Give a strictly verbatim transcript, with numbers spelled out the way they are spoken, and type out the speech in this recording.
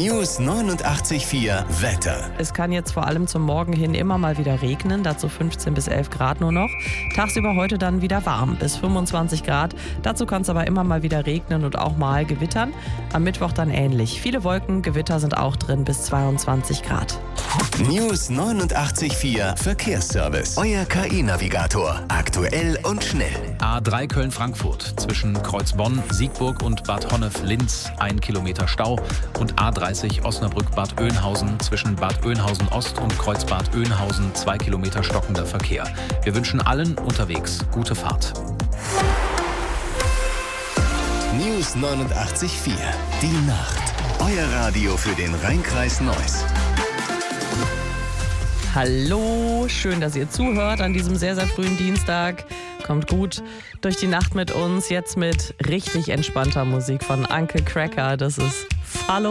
News neunundachtzig Komma vier Wetter. Es kann jetzt vor allem zum Morgen hin immer mal wieder regnen, dazu fünfzehn bis elf Grad nur noch. Tagsüber heute dann wieder warm, bis fünfundzwanzig Grad. Dazu kann es aber immer mal wieder regnen und auch mal gewittern. Am Mittwoch dann ähnlich. Viele Wolken, Gewitter sind auch drin, bis zweiundzwanzig Grad. News neunundachtzig Komma vier Verkehrsservice. Euer K I-Navigator. Aktuell und schnell. A drei Köln-Frankfurt zwischen Kreuzbonn, Siegburg und Bad Honnef-Linz ein Kilometer Stau und A dreißig Osnabrück-Bad Oeynhausen zwischen Bad Oeynhausen-Ost und Kreuzbad Oeynhausen zwei Kilometer stockender Verkehr. Wir wünschen allen unterwegs gute Fahrt. News neunundachtzig Komma vier. Die Nacht. Euer Radio für den Rhein-Kreis Neuss. Hallo, schön, dass ihr zuhört an diesem sehr, sehr frühen Dienstag. Kommt gut durch die Nacht mit uns, jetzt mit richtig entspannter Musik von Uncle Cracker. Das ist Follow